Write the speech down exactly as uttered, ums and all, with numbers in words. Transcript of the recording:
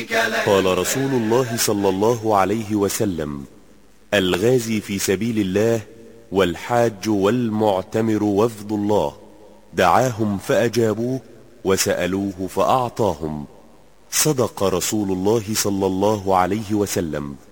قال رسول الله صلى الله عليه وسلم: الغازي في سبيل الله والحاج والمعتمر وفد الله، دعاهم فأجابوه وسألوه فأعطاهم. صدق رسول الله صلى الله عليه وسلم.